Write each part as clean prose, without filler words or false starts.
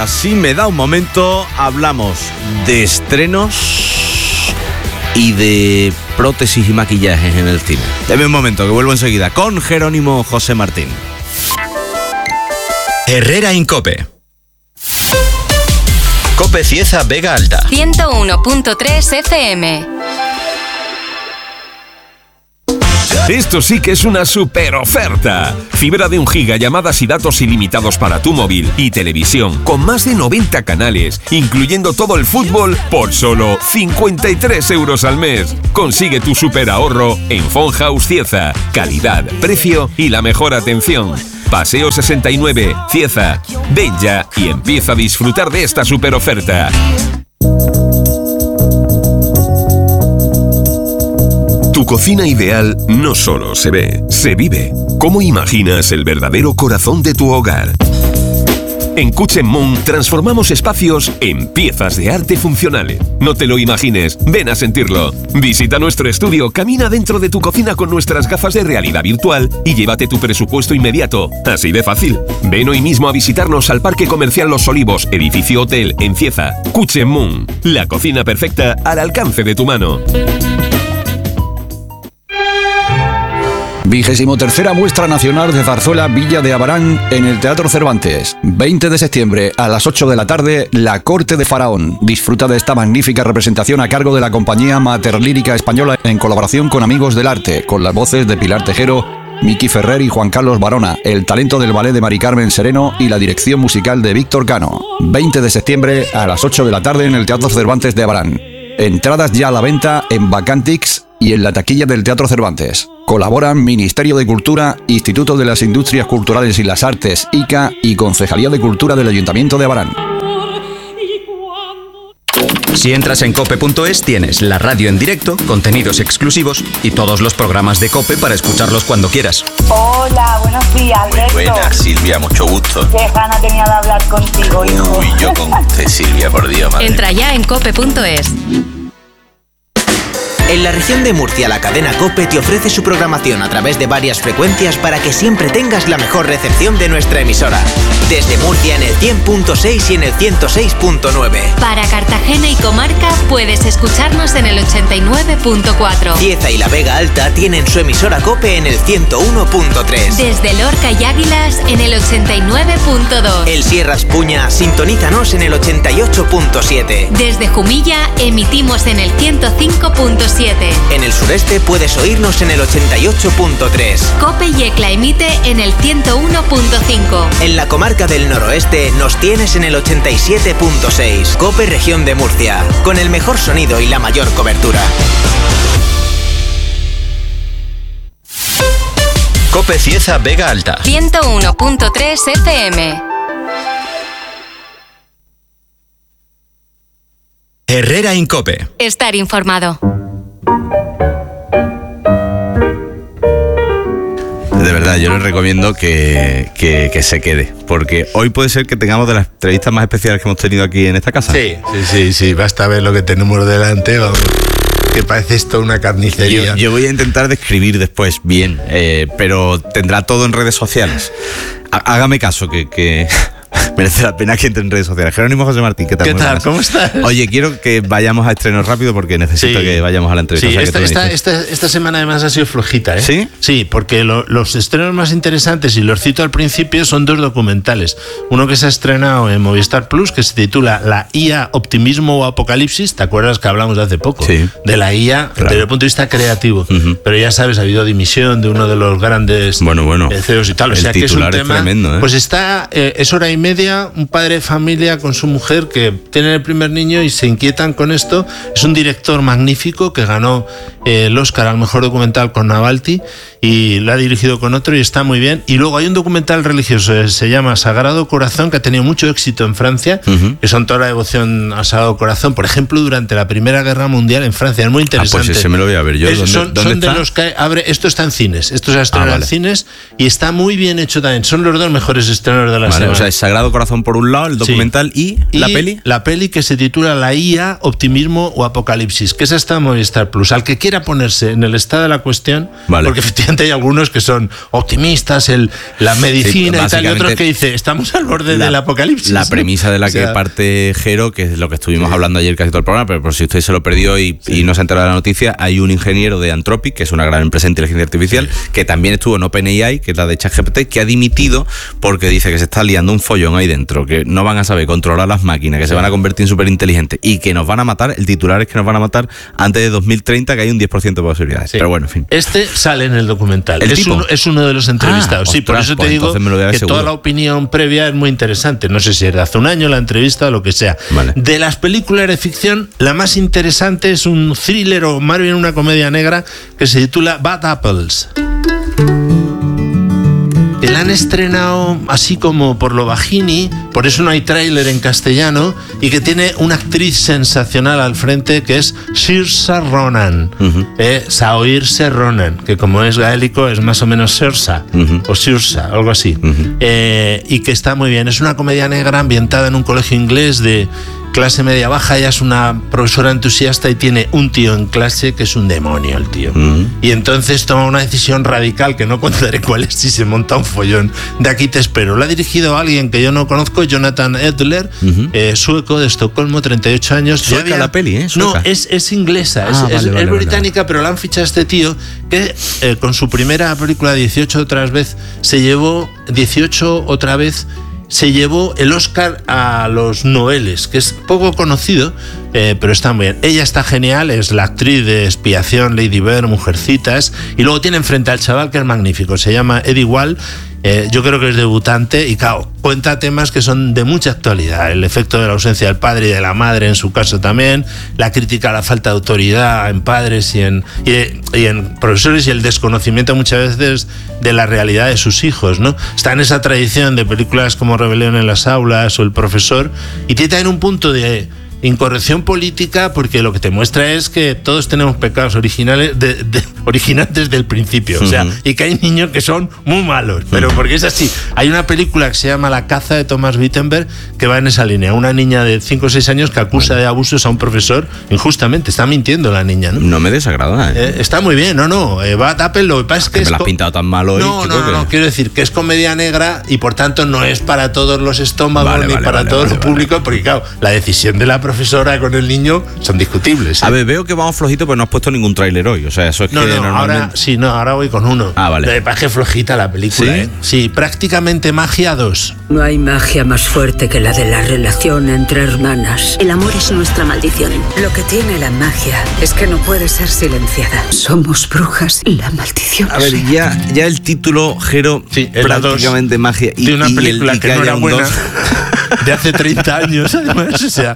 ahora, si me da un momento, hablamos de estrenos y de prótesis y maquillajes en el cine. Dame un momento, que vuelvo enseguida con Jerónimo José Martín. Herrera Incope. Cope Cieza Vega Alta 101.3 FM. Esto sí que es una super oferta. Fibra de 1 giga, llamadas y datos ilimitados para tu móvil y televisión, con más de 90 canales, incluyendo todo el fútbol, por solo 53 euros al mes. Consigue tu super ahorro en Phone House Cieza. Calidad, precio y la mejor atención. Paseo 69, Cieza. Ven ya y empieza a disfrutar de esta super oferta. Tu cocina ideal no solo se ve, se vive. ¿Cómo imaginas el verdadero corazón de tu hogar? En Kitchen Moon transformamos espacios en piezas de arte funcionales. No te lo imagines, ven a sentirlo. Visita nuestro estudio, camina dentro de tu cocina con nuestras gafas de realidad virtual y llévate tu presupuesto inmediato. Así de fácil. Ven hoy mismo a visitarnos al Parque Comercial Los Olivos, edificio hotel en Cieza. Kitchen Moon, la cocina perfecta al alcance de tu mano. 23ª Muestra Nacional de Zarzuela Villa de Abarán en el Teatro Cervantes. 20 de septiembre a las 8 de la tarde, La Corte de Faraón. Disfruta de esta magnífica representación a cargo de la compañía Materlírica Española en colaboración con Amigos del Arte, con las voces de Pilar Tejero, Miki Ferrer y Juan Carlos Barona, el talento del ballet de Mari Carmen Sereno y la dirección musical de Víctor Cano. 20 de septiembre a las 8 de la tarde en el Teatro Cervantes de Abarán. Entradas ya a la venta en Vacantix y en la taquilla del Teatro Cervantes. Colaboran Ministerio de Cultura, Instituto de las Industrias Culturales y las Artes, ICA y Concejalía de Cultura del Ayuntamiento de Abarán. Si entras en cope.es tienes la radio en directo, contenidos exclusivos y todos los programas de Cope para escucharlos cuando quieras. Hola, buenos días, Alberto. Muy buenas, Silvia, mucho gusto. Qué gana tenía de hablar contigo, hijo. Uy, yo con usted, Silvia, por Dios, madre. Entra ya en cope.es. En la región de Murcia, la cadena COPE te ofrece su programación a través de varias frecuencias para que siempre tengas la mejor recepción de nuestra emisora. Desde Murcia en el 100.6 y en el 106.9. Para Cartagena y comarca puedes escucharnos en el 89.4. Cieza y la Vega Alta tienen su emisora COPE en el 101.3. Desde Lorca y Águilas en el 89.2. El Sierra Espuña, sintonízanos en el 88.7. Desde Jumilla emitimos en el 105.7. En el sureste puedes oírnos en el 88.3. Cope Yecla emite en el 101.5. En la comarca del noroeste nos tienes en el 87.6. Cope Región de Murcia, con el mejor sonido y la mayor cobertura. Cope Cieza Vega Alta 101.3 FM. Herrera Incope. Estar informado. De verdad, yo les recomiendo que se quede, porque hoy puede ser que tengamos de las entrevistas más especiales que hemos tenido aquí en esta casa. Sí, basta ver lo que tenemos delante, vamos, que parece esto una carnicería. Yo voy a intentar describir después bien, pero tendrá todo en redes sociales. Hágame caso, que merece la pena que entre en redes sociales. Jerónimo José Martín, ¿qué tal? ¿Qué tal? ¿Cómo estás? Oye, quiero que vayamos a estrenos rápido porque necesito que vayamos a la entrevista. Sí, o sea, esta semana además ha sido flojita, ¿eh? ¿Sí? Sí, porque los estrenos más interesantes, y los cito al principio, son 2 documentales. Uno que se ha estrenado en Movistar Plus, que se titula La IA, Optimismo o Apocalipsis. ¿Te acuerdas que hablamos de hace poco? Sí. De la IA, claro, desde el punto de vista creativo. Uh-huh. Pero ya sabes, ha habido dimisión de uno de los grandes CEOs y tal. O sea que es un tema tremendo, ¿eh? Pues está, es hora y media, un padre de familia con su mujer que tienen el primer niño y se inquietan con esto. Es un director magnífico que ganó el Oscar al mejor documental con Navalny y lo ha dirigido con otro y está muy bien. Y luego hay un documental religioso, se llama Sagrado Corazón, que ha tenido mucho éxito en Francia, que son toda la devoción al Sagrado Corazón, por ejemplo, durante la Primera Guerra Mundial en Francia. Es muy interesante. Pues ese me lo voy a ver yo. ¿Dónde está? De los que abre, esto está en cines, esto se ha estrenado en cines y está muy bien hecho también. Son los 2 mejores estrenos de la semana. O sea, es Sagrado Corazón por un lado, el documental, y la peli. La peli que se titula La IA, Optimismo o Apocalipsis, que esa está en Movistar Plus. Al que quiera ponerse en el estado de la cuestión, porque efectivamente Lógicamente hay algunos que son optimistas, la medicina y tal, y otros que dicen, estamos al borde del apocalipsis. La premisa de la que parte Jero, que es lo que estuvimos hablando ayer casi todo el programa, pero por si usted se lo perdió y no se ha enterado de la noticia, hay un ingeniero de Anthropic, que es una gran empresa de inteligencia artificial, que también estuvo en OpenAI, que es la de ChatGPT, que ha dimitido porque dice que se está liando un follón ahí dentro, que no van a saber controlar las máquinas, que se van a convertir en súper inteligentes y que nos van a matar. El titular es que nos van a matar antes de 2030, que hay un 10% de posibilidades. Pero bueno, en fin. Este sale en el documental. Es uno de los entrevistados. Sí, por eso te digo que toda la opinión previa es muy interesante. No sé si es de hace un año la entrevista o lo que sea. Vale. De las películas de ficción, la más interesante es un thriller o más bien una comedia negra que se titula Bad Apples. La han estrenado así como por lo bajini, por eso no hay tráiler en castellano, y que tiene una actriz sensacional al frente que es Saoirse Ronan. Saoirse Ronan, que como es gaélico es más o menos Saoirse o Saoirse, algo así. Y que está muy bien. Es una comedia negra ambientada en un colegio inglés de clase media baja. Ella es una profesora entusiasta y tiene un tío en clase que es un demonio, el tío. Y entonces toma una decisión radical que no contaré cuál es si se monta un follón. De aquí te espero. La ha dirigido alguien que yo no conozco, Jonathan Edler, sueco de Estocolmo, 38 años. Sueca la peli, ¿eh? Sueca. No, es inglesa, es británica, pero la han fichado a este tío que con su primera película 18 otra vez se llevó el Oscar a los Noeles, que es poco conocido, pero está muy bien. Ella está genial, es la actriz de Expiación, Lady Bird, Mujercitas, y luego tienen frente al chaval que es magnífico, se llama Eddie Wall. Yo creo que es debutante y claro, cuenta temas que son de mucha actualidad. El efecto de la ausencia del padre y de la madre en su caso también, la crítica a la falta de autoridad en padres y en profesores y el desconocimiento muchas veces de la realidad de sus hijos, ¿no? Está en esa tradición de películas como Rebelión en las aulas o El profesor, y tiene también un punto de incorrección política, porque lo que te muestra es que todos tenemos pecados originales desde el principio, o sea, y que hay niños que son muy malos, pero porque es así. Hay una película que se llama La caza de Thomas Wittenberg que va en esa línea, una niña de 5 o 6 años que acusa de abusos a un profesor injustamente, está mintiendo la niña, ¿no? No me desagrada, está muy bien, Bad Apple, lo que pasa es que me la has pintado tan mal hoy. No, quiero decir que es comedia negra y por tanto no es para todos los estómagos ni para todos los públicos, porque claro, la decisión de la profesora con el niño son discutibles. A ver, veo que vamos flojito, pero no has puesto ningún tráiler hoy. O sea, eso es que normalmente... ahora voy con uno. Vale. Me parece flojita la película, ¿Sí? Sí, prácticamente magia 2. No hay magia más fuerte que la de la relación entre hermanas. El amor es nuestra maldición. Lo que tiene la magia es que no puede ser silenciada. Somos brujas y la maldición. A ver, ya el título, Jero, prácticamente magia. Y una película que no era buena. De hace 30 años, además. O sea,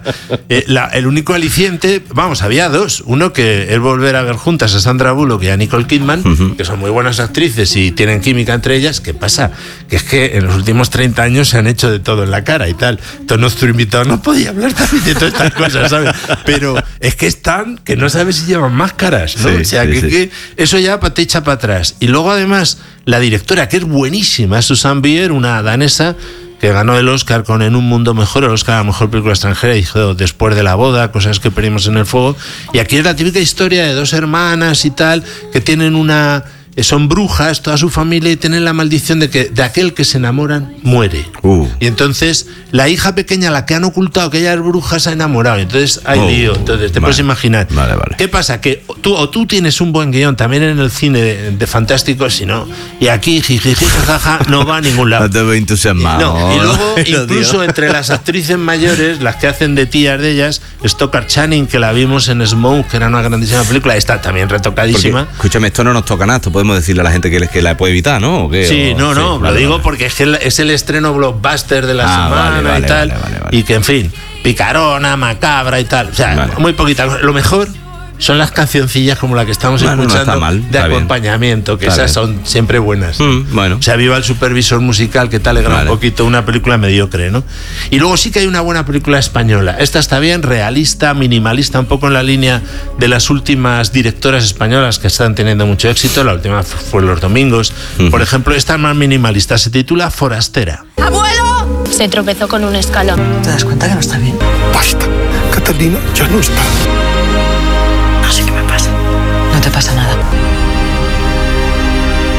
el único aliciente, había dos. Uno que es volver a ver juntas a Sandra Bullock y a Nicole Kidman, que son muy buenas actrices y tienen química entre ellas. ¿Qué pasa? Que es que en los últimos 30 años se han hecho de todo en la cara y tal. Entonces nuestro invitado no podía hablar también de todas estas cosas, ¿sabes? Pero es que están, que no sabes si llevan máscaras, ¿no? Sí, o sea, que eso ya te echa para atrás. Y luego además, la directora, que es buenísima, Susanne Bier, una danesa, que ganó el Oscar con En un mundo mejor, el Oscar a la mejor película extranjera, y dijo Después de la boda, Cosas que perdimos en el fuego. Y aquí es la típica historia de dos hermanas y tal, que tienen son brujas, toda su familia, y tienen la maldición de aquel que se enamoran muere. Y entonces la hija pequeña, la que han ocultado que ella es bruja, se ha enamorado. Entonces hay lío. Entonces te puedes imaginar. Vale. ¿Qué pasa? Que tú tienes un buen guión también en el cine de fantásticos, si no, y aquí jiji jajaja no va a ningún lado. No te veo entusiasmado. Y luego incluso entre las actrices mayores, las que hacen de tías de ellas, Stockard Channing, que la vimos en Smoke, que era una grandísima película, está también retocadísima. Porque, escúchame, esto no nos toca nada, esto podemos decirle a la gente que la puede evitar, ¿no? ¿O qué? Sí, lo digo porque es el estreno blockbuster de la semana y tal, y que en fin, picarona, macabra y tal, o sea, muy poquita. Lo mejor son las cancioncillas como la que estamos escuchando, de acompañamiento, que esas son siempre buenas. Bueno. O sea, viva el supervisor musical, que te alegra un poquito una película mediocre, ¿no? Y luego sí que hay una buena película española. Esta está bien, realista, minimalista, un poco en la línea de las últimas directoras españolas que están teniendo mucho éxito. La última fue Los Domingos. Por ejemplo, esta es más minimalista, se titula Forastera. ¡Abuelo! Se tropezó con un escalón. ¿Te das cuenta que no está bien? Basta, Catalina ya no está. No sé qué me pasa. No te pasa nada.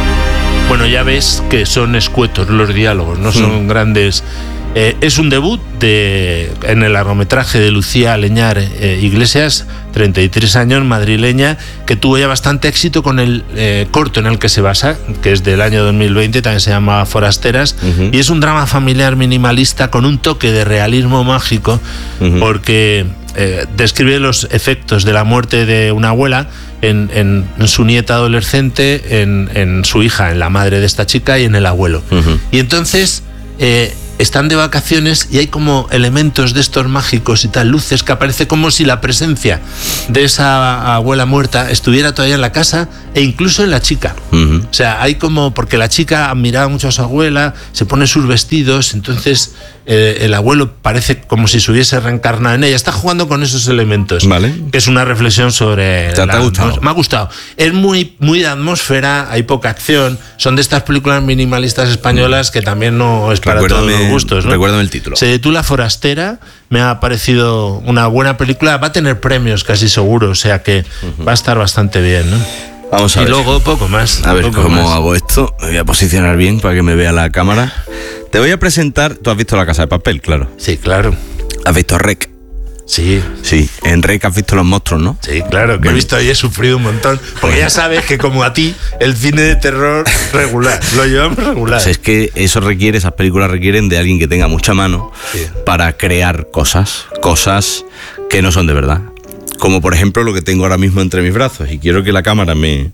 Bueno, ya ves que son escuetos los diálogos, no son grandes. Es un debut en el largometraje de Lucía Leñar Iglesias, 33 años, madrileña, que tuvo ya bastante éxito con el corto en el que se basa, que es del año 2020, también se llama Forasteras, y es un drama familiar minimalista con un toque de realismo mágico, porque describe los efectos de la muerte de una abuela en su nieta adolescente, en su hija, en la madre de esta chica y en el abuelo. Y entonces están de vacaciones y hay como elementos de estos mágicos y tal, luces, que aparece como si la presencia de esa abuela muerta estuviera todavía en la casa e incluso en la chica. O sea, hay como, porque la chica admiraba mucho a su abuela, se pone sus vestidos, entonces el abuelo parece como si se hubiese reencarnado en ella. Está jugando con esos elementos, vale, que es una reflexión sobre... ¿Te ha gustado? Me ha gustado. Es muy de atmósfera, hay poca acción, son de estas películas minimalistas españolas que también no es para todos los gustos, ¿no? Recuérdame el título. Se titula Forastera, me ha parecido una buena película, va a tener premios casi seguro, o sea que va a estar bastante bien, ¿no? Vamos a ver. Y luego poco más. A ver cómo hago esto. Me voy a posicionar bien para que me vea la cámara. Te voy a presentar. Tú has visto La Casa de Papel, claro. Sí, claro. ¿Has visto Rec? Sí. Sí, en Rec has visto los monstruos, ¿no? Sí, claro, que he visto y he sufrido un montón. Porque ya sabes que como a ti, el cine de terror regular, lo llevamos regular. Pues es que esas películas requieren de alguien que tenga mucha mano para crear cosas que no son de verdad. Como por ejemplo lo que tengo ahora mismo entre mis brazos. Y quiero que la cámara me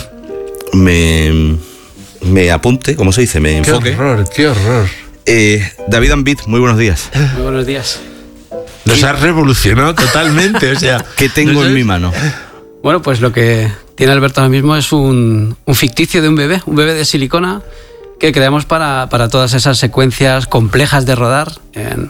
apunte, ¿cómo se dice? Me enfoque. Qué horror. David Ambit, muy buenos días. Muy buenos días. Nos has revolucionado totalmente, o sea... ¿Qué tengo en mi mano? Bueno, pues lo que tiene Alberto ahora mismo es un ficticio de un bebé de silicona que creamos para todas esas secuencias complejas de rodar en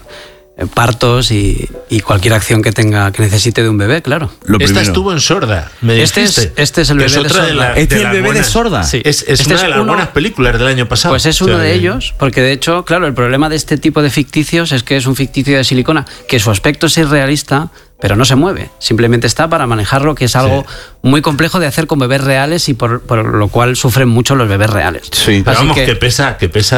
partos y cualquier acción que necesite de un bebé, claro. Esta estuvo en Sorda, me dijiste. Este es el bebé de Sorda. ¿Este es el bebé de Sorda? Sí. Es una de las buenas películas del año pasado. Pues es uno de ellos, porque de hecho, claro, el problema de este tipo de ficticios es que es un ficticio de silicona, que su aspecto es irrealista, pero no se mueve. Simplemente está para manejarlo, que es algo muy complejo de hacer con bebés reales y por lo cual sufren mucho los bebés reales. Sí, pero vamos, que pesa.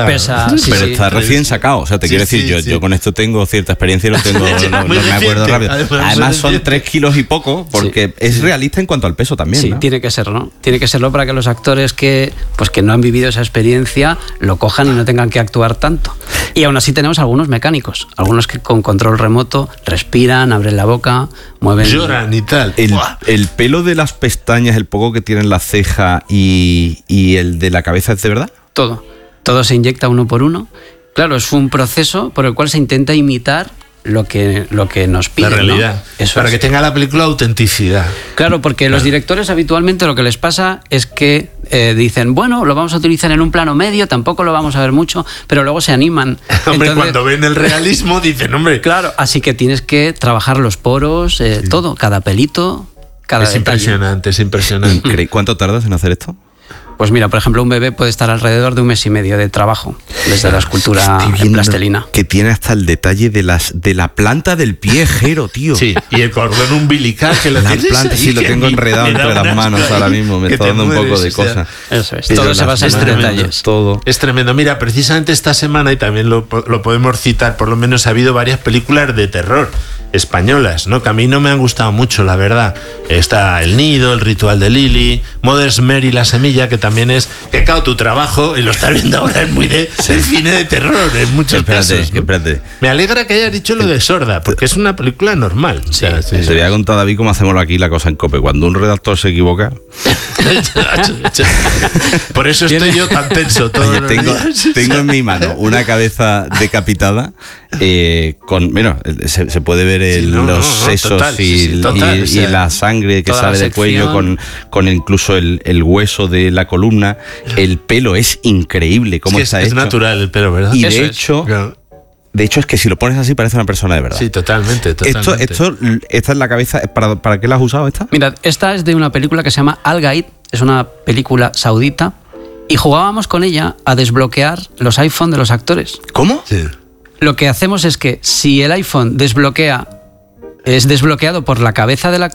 Sí, pero está recién sacado. O sea, te quiero decir, yo con esto tengo cierta experiencia y lo tengo, no me acuerdo rápido. Además son 3 kilos y poco, porque es realista en cuanto al peso también, Sí, ¿no? tiene que serlo, ¿no? Tiene que serlo para que los actores que no han vivido esa experiencia lo cojan y no tengan que actuar tanto. Y aún así tenemos algunos mecánicos, algunos que con control remoto respiran, abren la boca, mueven... Lloran y tal. El pelo de las pestañas, el poco que tienen la ceja y el de la cabeza, ¿es de verdad? Todo se inyecta uno por uno. Claro, es un proceso por el cual se intenta imitar lo que nos piden, la realidad, ¿no? Eso para es. que tenga la película autenticidad. Claro, porque los directores habitualmente lo que les pasa es que dicen, bueno, lo vamos a utilizar en un plano medio, tampoco lo vamos a ver mucho, pero luego se animan. Hombre, cuando ven el realismo dicen, hombre... Claro, así que tienes que trabajar los poros, todo, cada pelito, cada detalle. Es impresionante. ¿Cuánto tardas en hacer esto? Pues mira, por ejemplo, un bebé puede estar alrededor de 1 mes y medio de trabajo desde la escultura en plastelina. Que tiene hasta el detalle de la planta del pie, Jero, tío. Sí, y el cordón umbilical que lo la tienes planta, ahí, sí, lo tengo enredado entre las manos ahora mismo. Me está dando un poco de cosa. Eso es, todo se basa en detalles. Todo. Es tremendo. Mira, precisamente esta semana, y también lo podemos citar, por lo menos ha habido varias películas de terror españolas, ¿no? Que a mí no me han gustado mucho, la verdad. Está El Nido, El Ritual de Lily, Mother's Mary, La Semilla, que también es, que claro, tu trabajo, y lo estás viendo ahora, es muy de cine de terror, en muchos casos, ¿no? Espérate. Me alegra que hayas dicho lo de Sorda, porque es una película normal. O sea, Te voy a contar, David, cómo hacemos aquí la cosa en COPE. Cuando un redactor se equivoca... Por eso estoy yo tan tenso todos los días. Tengo en mi mano una cabeza decapitada bueno, se puede ver los sesos total, y la sangre que sale del cuello con incluso el hueso de la columna. El pelo es increíble cómo está hecho. Es natural el pelo, ¿verdad? Y de hecho es que si lo pones así parece una persona de verdad. Sí, totalmente. Esta es la cabeza. ¿Para qué la has usado esta? Mira, esta es de una película que se llama Al Gaid, es una película saudita, y jugábamos con ella a desbloquear los iPhone de los actores. ¿Cómo? Sí. Lo que hacemos es que si el iPhone es desbloqueado por la cabeza del actor,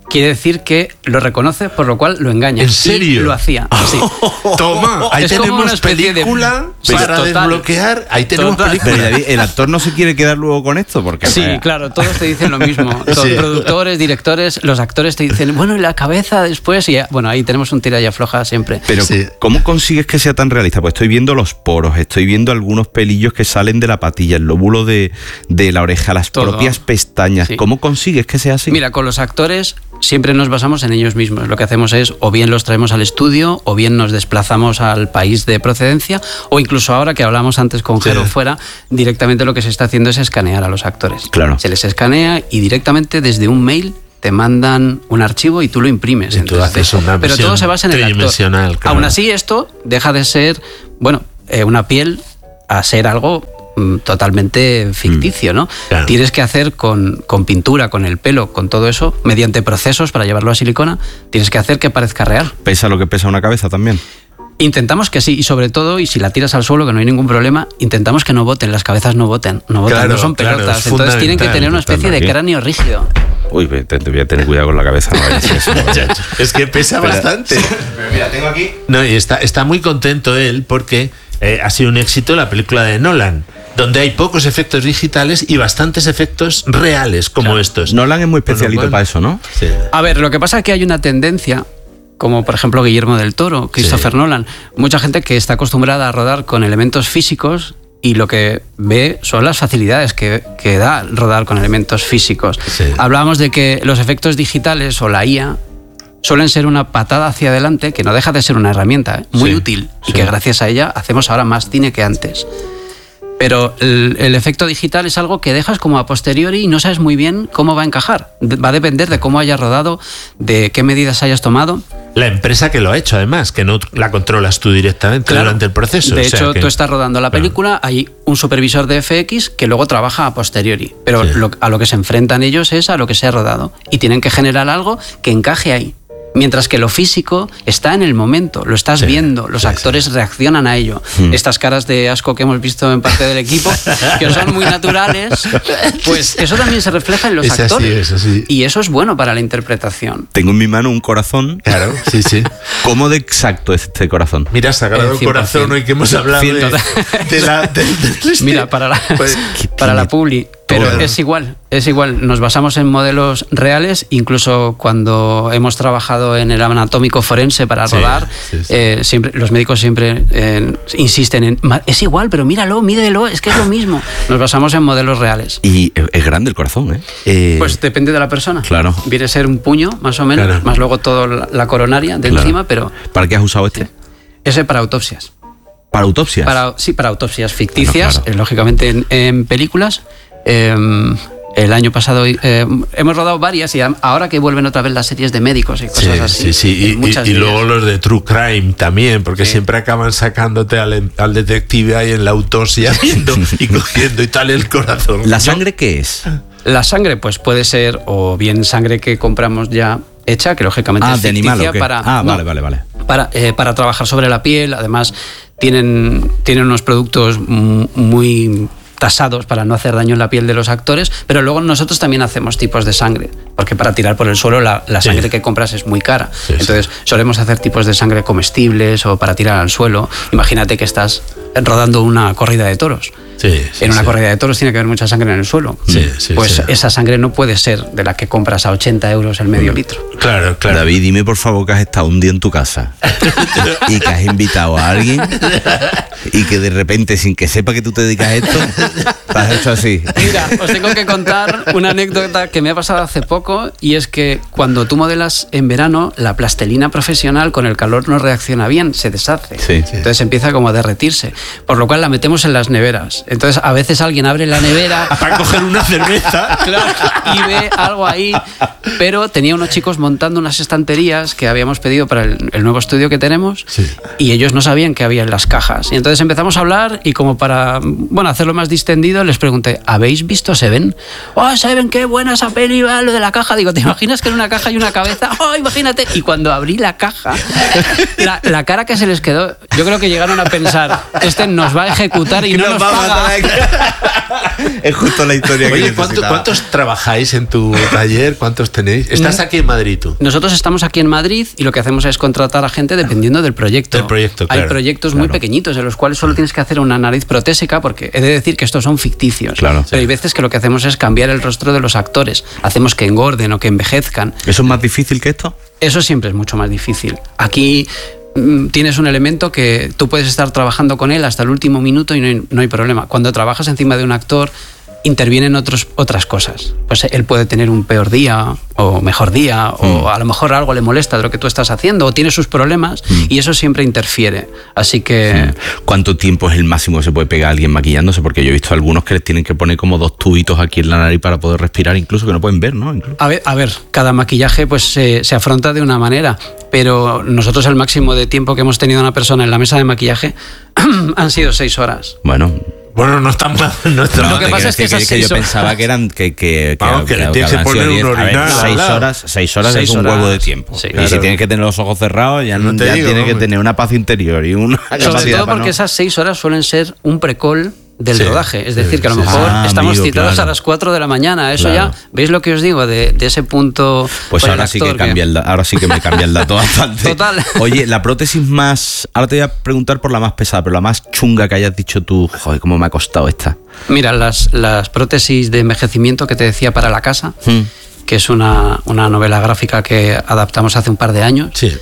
quiere decir que lo reconoce, por lo cual lo engaña. ¿En serio? Y lo hacía. Sí. Toma, ahí es como una tenemos especie película de... para total, desbloquear. Ahí tenemos total. película. Pero David, el actor no se quiere quedar luego con esto porque Sí, claro, todos te dicen lo mismo. Todos, Sí. productores, directores, los actores te dicen, bueno, y la cabeza después. Y bueno, ahí tenemos un tira y afloja siempre. Pero Sí. ¿cómo consigues que sea tan realista? Pues estoy viendo los poros, estoy viendo algunos pelillos que salen de la patilla, el lóbulo de la oreja, las Todo. propias pestañas. Sí. ¿Cómo consigues que sea así? Mira, con los actores siempre nos basamos en ellos mismos. Lo que hacemos es o bien los traemos al estudio o bien nos desplazamos al país de procedencia o incluso ahora que hablamos antes con Jero fuera, directamente lo que se está haciendo es escanear a los actores. Claro. Se les escanea y directamente desde un mail te mandan un archivo y tú lo imprimes. Y tú haces una pero visión todo se basa en el actor. tridimensional, claro. Aún así esto deja de ser, bueno, una piel a ser algo totalmente ficticio, ¿no? Claro. Tienes que hacer con pintura, con el pelo, con todo eso, mediante procesos para llevarlo a silicona, tienes que hacer que parezca real. ¿Pesa lo que pesa una cabeza también? Intentamos que sí, y sobre todo, y si la tiras al suelo, que no hay ningún problema, intentamos que no boten, las cabezas no boten, Claro, no son claro, pelotas, es entonces tienen que fundamental, tener una especie de aquí. cráneo rígido. Uy, te voy a tener cuidado con la cabeza. No vaya a ser eso, no vaya a ser. Es que pesa bastante. Pero mira, tengo aquí... No, y está muy contento él porque ha sido un éxito la película de Nolan, donde hay pocos efectos digitales y bastantes efectos reales como estos. Nolan es muy especialito Con lo cual- para eso, ¿no? Sí. A ver, lo que pasa es que hay una tendencia, como por ejemplo Guillermo del Toro, Christopher Nolan, mucha gente que está acostumbrada a rodar con elementos físicos y lo que ve son las facilidades que da rodar con elementos físicos. Sí. Hablábamos de que los efectos digitales o la IA suelen ser una patada hacia adelante, que no deja de ser una herramienta muy Sí, útil y sí. que gracias a ella hacemos ahora más cine que antes. Pero el efecto digital es algo que dejas como a posteriori y no sabes muy bien cómo va a encajar. Va a depender de cómo hayas rodado, de qué medidas hayas tomado. La empresa que lo ha hecho, además, que no la controlas tú directamente Claro. durante el proceso. De o sea hecho, que- tú estás rodando la película, hay un supervisor de FX que luego trabaja a posteriori. Pero Sí. a lo que se enfrentan ellos es a lo que se ha rodado. Y tienen que generar algo que encaje ahí. Mientras que lo físico está en el momento, lo estás Sí, viendo, los sí, actores reaccionan a ello. Estas caras de asco que hemos visto en parte del equipo, que son muy naturales, pues eso también se refleja en los Es así, actores. es así. Y eso es bueno para la interpretación. Tengo en mi mano un corazón. Claro, sí, sí. ¿Cómo de exacto es este corazón? Mira, Sagrado 100%. Corazón, hoy que hemos hablado Mira, para la, Pues, para la publi. Pero Todo. es igual. Nos basamos en modelos reales, incluso cuando hemos trabajado en el anatómico forense para Sí, rodar, sí, sí. siempre, los médicos siempre insisten en, es igual, pero míralo, mídelo, es que es lo mismo. Nos basamos en modelos reales. Y es grande el corazón, ¿eh? Pues depende de la persona. Claro. Viene a ser un puño, más o menos, Claro. más luego toda la coronaria de Claro. encima, pero ¿Para qué has usado este? ese para autopsias. ¿Para autopsias? Para autopsias ficticias, Claro. Lógicamente en películas. El año pasado hemos rodado varias y ahora que vuelven otra vez las series de médicos y cosas así. Sí. muchas Y de luego ellas. los de True Crime también, porque Sí. siempre acaban sacándote al detective ahí en la autopsia viendo y cogiendo y tal el corazón. ¿La sangre qué es? La sangre pues puede ser o bien sangre que compramos ya hecha, que lógicamente es ¿de animal ficticia o qué? para... Vale, no, vale. para trabajar sobre la piel. Además tienen unos productos muy tasados para no hacer daño en la piel de los actores, pero luego nosotros también hacemos tipos de sangre, porque para tirar por el suelo la sangre que compras es muy cara. Sí, Entonces solemos hacer tipos de sangre comestibles o para tirar al suelo. Imagínate que estás rodando una corrida de toros. Sí, En una corrida de toros tiene que haber mucha sangre en el suelo. Sí, Pues sí. esa sangre no puede ser de la que compras a 80 euros el medio litro. Claro. David, dime por favor que has estado un día en tu casa y que has invitado a alguien y que de repente, sin que sepa que tú te dedicas a esto, te has hecho así. Mira, os tengo que contar una anécdota que me ha pasado hace poco, y es que cuando tú modelas en verano, la plastelina profesional con el calor no reacciona bien, se deshace. Sí. Entonces empieza como a derretirse, por lo cual la metemos en las neveras. Entonces a veces alguien abre la nevera Para coger una cerveza. claro, y ve algo ahí, pero tenía unos chicos montando unas estanterías que habíamos pedido para el nuevo estudio que tenemos, Sí. y ellos no sabían qué había en las cajas. Y entonces empezamos a hablar y como para hacerlo más distendido les pregunté, ¿habéis visto Seven? ¡Oh, Seven, qué buena esa peli! Lo de la la caja, digo, ¿te imaginas que en una caja hay una cabeza? ¡Oh, imagínate! Y cuando abrí la caja, la cara que se les quedó, yo creo que llegaron a pensar, este nos va a ejecutar y no nos paga. Es justo la historia que Oye, ¿cuántos trabajáis en tu taller? ¿Cuántos tenéis? ¿Estás aquí en Madrid tú? Nosotros estamos aquí en Madrid y lo que hacemos es contratar a gente dependiendo del proyecto. Claro, hay proyectos muy pequeñitos en los cuales solo tienes que hacer una nariz protésica, porque he de decir que estos son ficticios. Claro. Pero hay veces que lo que hacemos es cambiar el rostro de los actores. Hacemos que engorden o que envejezcan. ¿Eso es más difícil que esto? Eso siempre es mucho más difícil. Aquí tienes un elemento que tú puedes estar trabajando con él hasta el último minuto y no hay problema. Cuando trabajas encima de un actor, intervienen otras cosas. Pues él puede tener un peor día o mejor día, o a lo mejor algo le molesta de lo que tú estás haciendo, o tiene sus problemas, y eso siempre interfiere. Así que... ¿Cuánto tiempo es el máximo que se puede pegar a alguien maquillándose? Porque yo he visto algunos que les tienen que poner como 2 tubitos aquí en la nariz para poder respirar, incluso que no pueden ver, ¿no? Incluso. A ver, cada maquillaje pues se afronta de una manera, pero nosotros el máximo de tiempo que hemos tenido una persona en la mesa de maquillaje han sido 6 horas. Bueno, no está mal. Lo que pasa es que yo pensaba que eran que vamos, que le tienes que poner un orinal. 6 horas es un huevo de tiempo. Sí, y claro. si tienes que tener los ojos cerrados, ya tienes que tener una paz interior y una sobre todo porque esas 6 horas suelen ser un precall del rodaje, es decir, que a lo mejor estamos citados a las 4 de la mañana, eso ya, ¿veis lo que os digo de ese punto? Pues ahora sí que cambia ahora sí que me cambia el dato bastante. Total. Oye, la prótesis más, ahora te voy a preguntar por la más pesada, pero la más chunga que hayas dicho tú, joder, cómo me ha costado esta. Mira, las prótesis de envejecimiento que te decía para la casa, que es una novela gráfica que adaptamos hace un par de años. Sí.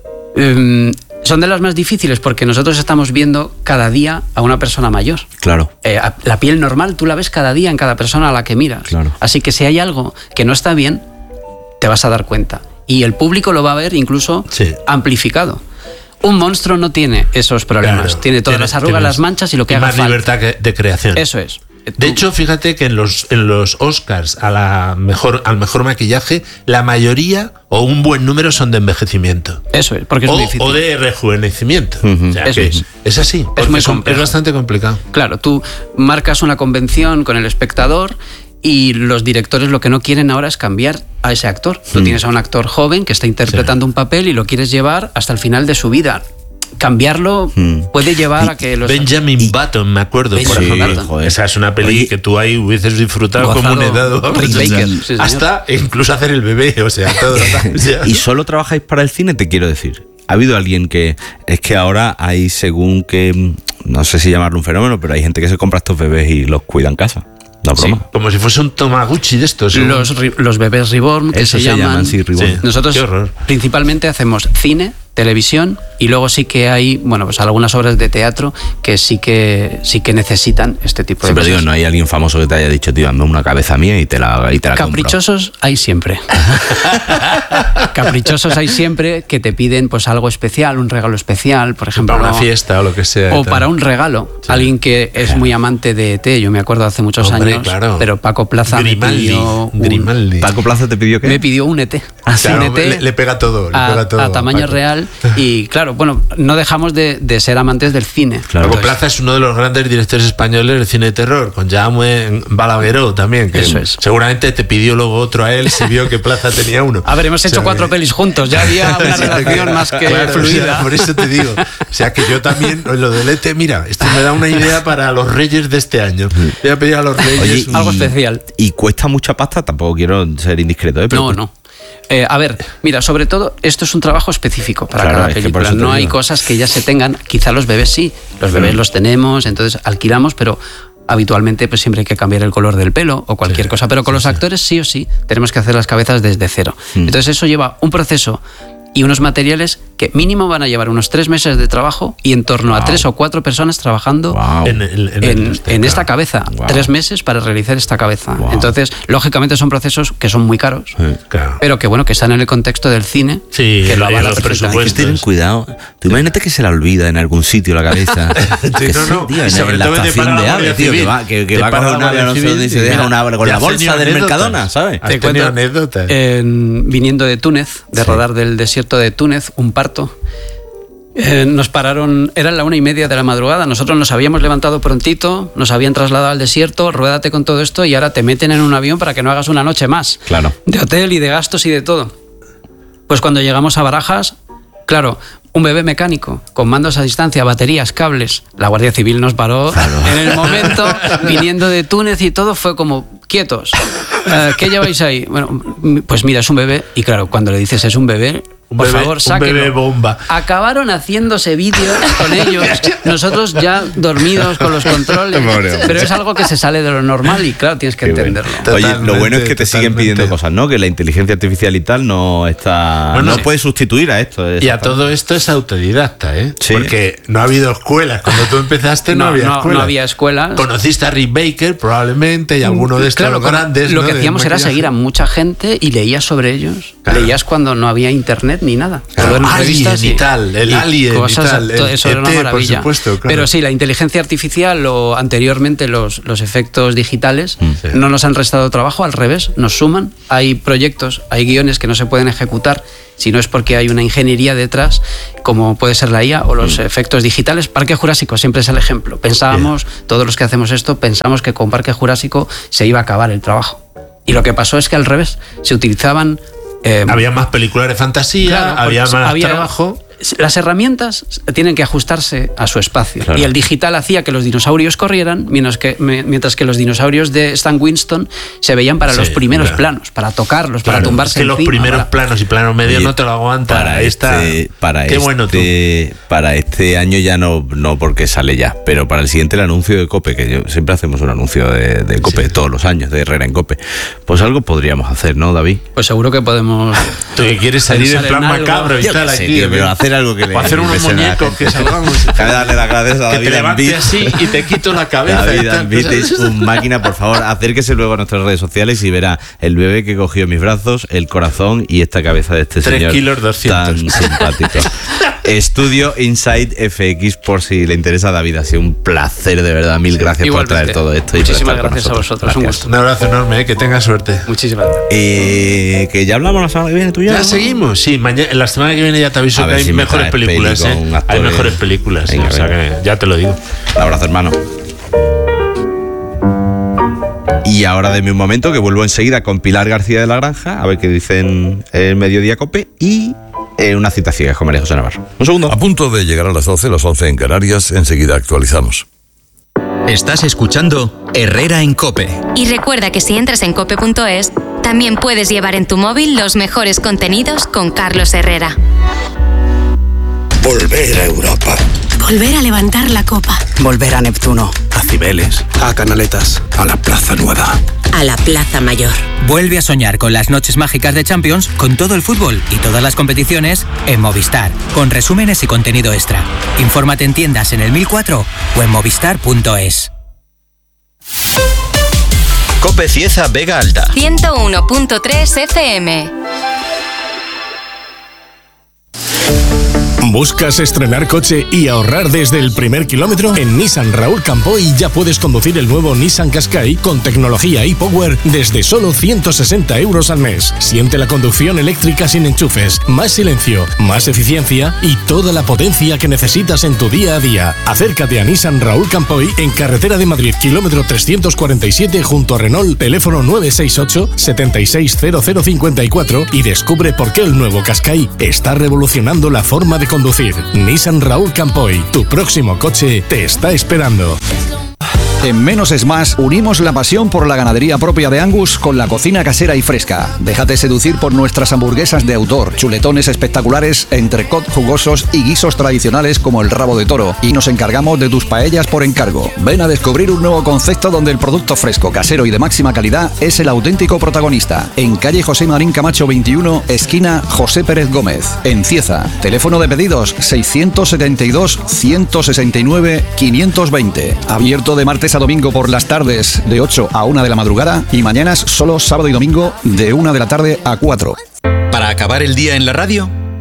Son de las más difíciles porque nosotros estamos viendo cada día a una persona mayor. Claro. La piel normal tú la ves cada día en cada persona a la que miras. Claro. Así que si hay algo que no está bien, te vas a dar cuenta. Y el público lo va a ver incluso amplificado. Un monstruo no tiene esos problemas. Claro. Tiene todas las arrugas, las manchas y lo que haga falta. Más libertad de creación. Eso es. De hecho, fíjate que en los Oscars al mejor maquillaje, la mayoría o un buen número son de envejecimiento. Eso es, porque es muy difícil. O de rejuvenecimiento. O sea, eso es así. Es bastante complicado. Claro, tú marcas una convención con el espectador y los directores lo que no quieren ahora es cambiar a ese actor. Tú tienes a un actor joven que está interpretando un papel y lo quieres llevar hasta el final de su vida. Cambiarlo puede llevar a que los... Benjamin Button, me acuerdo, por ejemplo. Esa es una peli que tú ahí hubieses disfrutado como un edado. Rick Baker, sí, hasta incluso hacer el bebé, o sea, todo. ¿Y solo trabajáis para el cine? Te quiero decir. ¿Ha habido alguien que... Es que ahora hay según que... No sé si llamarlo un fenómeno, pero hay gente que se compra estos bebés y los cuida en casa. No, broma. Sí, como si fuese un Tomaguchi de estos. Los bebés Reborn, que eso se llaman. Sí, Reborn. Sí. Nosotros principalmente hacemos cine, televisión y luego sí que hay, bueno, pues algunas obras de teatro que sí que necesitan este tipo de cosas. Pero digo, no hay alguien famoso que te haya dicho, tío, dame una cabeza mía y te la Caprichosos compro. Hay siempre. Caprichosos hay siempre que te piden pues algo especial, un regalo especial, por ejemplo. Para una fiesta o lo que sea. O para un regalo. Sí. Alguien que es muy amante de ET, yo me acuerdo hace muchos años. Claro. Pero Paco Plaza Grimaldi. me pidió ¿Paco Plaza te pidió qué? Me pidió un ET. Claro, un ET le pega todo. A tamaño Paco. real. Y claro, bueno, no dejamos de ser amantes del cine. Claro. Paco Plaza es uno de los grandes directores españoles del cine de terror, con Jaume Balagueró también. Que eso es. Seguramente te pidió luego otro a él, si vio que Plaza tenía uno. A ver, hemos hecho 4 pelis juntos, ya había una relación más que fluida. O sea, por eso te digo. O sea, que yo también, lo del ET, mira, esto me da una idea para los Reyes de este año. Voy a pedir a los Reyes. Oye, algo especial. ¿Y cuesta mucha pasta? Tampoco quiero ser indiscreto, ¿eh? Pero no. A ver, mira, sobre todo esto es un trabajo específico para cada película. No hay cosas que ya se tengan. Quizá los bebés sí, los bebés los tenemos, entonces alquilamos, pero habitualmente pues siempre hay que cambiar el color del pelo o cualquier cosa. Pero con los actores sí o sí tenemos que hacer las cabezas desde cero. Entonces eso lleva un proceso y unos materiales que mínimo van a llevar unos 3 meses de trabajo y en torno a 3 o 4 personas trabajando en esta cabeza. 3 meses para realizar esta cabeza. Entonces, lógicamente son procesos que son muy caros, pero que bueno, que están en el contexto del cine. Sí, que lo avala los presupuestos. Ten cuidado. Tú imagínate que se la olvida en algún sitio la cabeza. No. En la estación de AVE, tío, que va con un AVE, no sé dónde, y se deja un AVE con la bolsa del Mercadona, ¿sabes? Te cuento anécdotas. Viniendo de Túnez, de rodar del desierto de Túnez, un parto. Nos pararon, eran la 1:30 de la madrugada, nosotros nos habíamos levantado prontito, nos habían trasladado al desierto, ruédate con todo esto y ahora te meten en un avión para que no hagas una noche más. Claro. De hotel y de gastos y de todo. Pues cuando llegamos a Barajas, claro, un bebé mecánico, con mandos a distancia, baterías, cables. La Guardia Civil nos paró en el momento, viniendo de Túnez y todo, fue como, quietos. ¿Qué lleváis ahí? Bueno, pues mira, es un bebé. Y claro, cuando le dices es un bebé, por favor, sáquenlo. Un bebé bomba. Oye, lo bueno es que te siguen pidiendo cosas, ¿no? Que la inteligencia artificial y tal no está... Bueno, no puede sustituir a esto. Y a todo esto es autodidacta, ¿eh? Sí. Porque no ha habido escuelas. Cuando tú empezaste no había escuelas. No había escuelas. Conociste a Rick Baker probablemente y alguno de estos grandes. Lo que hacíamos era seguir a mucha gente y leías sobre ellos. Claro. Leías cuando no había internet ni nada. Claro, Alien y tal, el Alien cosas, y tal. Eso era una maravilla. Por supuesto, claro. Pero sí, la inteligencia artificial o anteriormente los efectos digitales no nos han restado trabajo, al revés, nos suman. Hay proyectos, hay guiones que no se pueden ejecutar si no es porque hay una ingeniería detrás, como puede ser la IA o los efectos digitales. Parque Jurásico siempre es el ejemplo. Pensábamos, todos los que hacemos esto, pensamos que con Parque Jurásico se iba a acabar el trabajo. Y lo que pasó es que al revés, se utilizaban... había más películas de fantasía, claro, había más trabajo. Las herramientas tienen que ajustarse a su espacio. Claro. Y el digital hacía que los dinosaurios corrieran, mientras que los dinosaurios de Stan Winston se veían para los primeros planos, para tocarlos, para tumbarse encima. Que los primeros planos y plano medio no te lo aguantan. Para este año ya no porque sale ya, pero para el siguiente el anuncio de COPE, que siempre hacemos un anuncio de COPE todos los años, de Herrera en COPE. Pues algo podríamos hacer, ¿no, David? Pues seguro que podemos... Tú que quieres salir en plan macabro y tal aquí. Pero hacer algo que le... O hacer unos muñecos que salgamos. Darle las gracias a David. Que te levante así y te quito la cabeza. David Ambit es un máquina, por favor, acérquese luego a nuestras redes sociales y verá el bebé que cogió en mis brazos, el corazón y esta cabeza de este 3 señor kilos 200. tan simpático. Estudio Inside FX, por si le interesa a David. Ha sido un placer, de verdad. Mil gracias por traer todo esto. Muchísimas gracias a vosotros. Gracias. Un gusto. Un abrazo enorme, que tengas suerte. Muchísimas gracias. Que ya hablamos la semana que viene, tú ya. Ya seguimos, sí. La semana que viene ya te aviso que hay mejores películas. Hay mejores películas. Venga, o sea que ya te lo digo. Un abrazo, hermano. Y ahora deme un momento que vuelvo enseguida con Pilar García de la Granja, a ver qué dicen el Mediodía Cope y una cita ciega con María José Navarro. Un segundo. A punto de llegar a las 12, las 11 en Canarias, enseguida actualizamos. Estás escuchando Herrera en COPE. Y recuerda que si entras en cope.es, también puedes llevar en tu móvil los mejores contenidos con Carlos Herrera. Volver a Europa. Volver a levantar la copa. Volver a Neptuno. A Cibeles. A Canaletas. A la Plaza Nueva. A la Plaza Mayor. Vuelve a soñar con las noches mágicas de Champions, con todo el fútbol y todas las competiciones en Movistar, con resúmenes y contenido extra. Infórmate en tiendas en el 1004 o en movistar.es. COPE Cieza Vega Alta. 101.3 FM. ¿Buscas estrenar coche y ahorrar desde el primer kilómetro? En Nissan Raúl Campoy ya puedes conducir el nuevo Nissan Qashqai con tecnología e-Power desde solo 160 euros al mes. Siente la conducción eléctrica sin enchufes, más silencio, más eficiencia y toda la potencia que necesitas en tu día a día. Acércate a Nissan Raúl Campoy en Carretera de Madrid, kilómetro 347 junto a Renault, teléfono 968 760054 y descubre por qué el nuevo Qashqai está revolucionando la forma de conducir. Nissan Raúl Campoy, tu próximo coche te está esperando. En Menos es Más unimos la pasión por la ganadería propia de Angus con la cocina casera y fresca. Déjate seducir por nuestras hamburguesas de autor, chuletones espectaculares, entrecot jugosos y guisos tradicionales como el rabo de toro. Y nos encargamos de tus paellas por encargo. Ven a descubrir un nuevo concepto donde el producto fresco, casero y de máxima calidad es el auténtico protagonista. En calle José Marín Camacho 21, esquina José Pérez Gómez. En Cieza. Teléfono de pedidos 672 169 520. Abierto de martes a domingo por las tardes de 8 a 1 de la madrugada y mañanas solo sábado y domingo de 1 de la tarde a 4. Para acabar el día en la radio,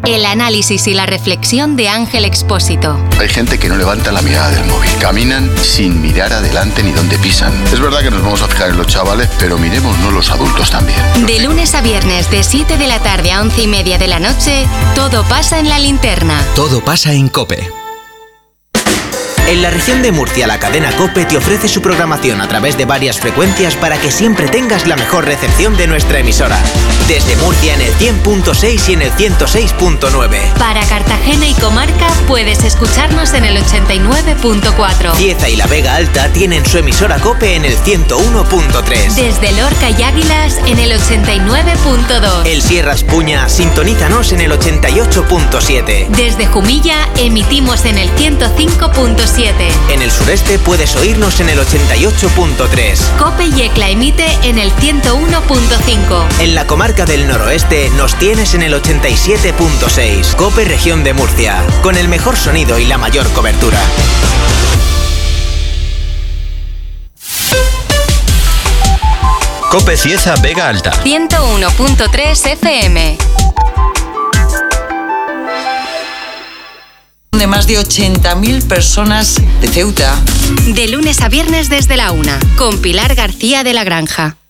el análisis y la reflexión de Ángel Expósito. Hay gente que no levanta la mirada del móvil. Caminan sin mirar adelante ni dónde pisan. Es verdad que nos vamos a fijar en los chavales, pero miremosnos los adultos también. De lunes a viernes, de 7 de la tarde a 11:30 de la noche, todo pasa en La Linterna. Todo pasa en COPE. En la región de Murcia, la cadena COPE te ofrece su programación a través de varias frecuencias para que siempre tengas la mejor recepción de nuestra emisora. Desde Murcia en el 100.6 y en el 106.9. Para Cartagena y comarca puedes escucharnos en el 89.4. Cieza y la Vega Alta tienen su emisora COPE en el 101.3. Desde Lorca y Águilas en el 89.2. El Sierra Espuña, sintonízanos en el 88.7. Desde Jumilla emitimos en el 105.7. En el sureste puedes oírnos en el 88.3. COPE Yecla emite en el 101.5. En la comarca del noroeste nos tienes en el 87.6. COPE Región de Murcia, con el mejor sonido y la mayor cobertura. COPE Cieza Vega Alta. 101.3 FM. De más de 80.000 personas de Ceuta. De lunes a viernes desde la 1, con Pilar García de la Granja.